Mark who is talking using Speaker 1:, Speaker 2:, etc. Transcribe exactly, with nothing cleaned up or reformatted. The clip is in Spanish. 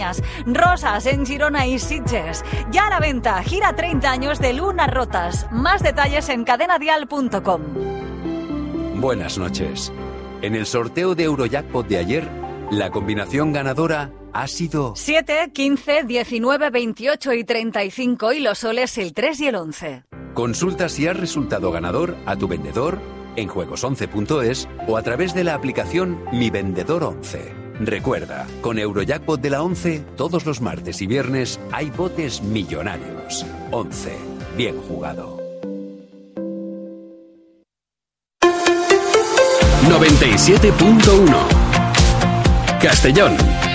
Speaker 1: Rosas en Girona y Sitges. Ya a la venta, gira treinta años de Lunas Rotas. Más detalles en cadena dial punto com.
Speaker 2: Buenas noches. En el sorteo de Eurojackpot de ayer, la combinación ganadora ha sido
Speaker 1: siete, quince, diecinueve, veintiocho y treinta y cinco y los soles el tres y el once.
Speaker 2: Consulta si has resultado ganador a tu vendedor en juegos once punto es o a través de la aplicación Mi Vendedor once. Recuerda, con Eurojackpot de la once, todos los martes y viernes hay botes millonarios. once. Bien jugado.
Speaker 3: noventa y siete punto uno Castellón.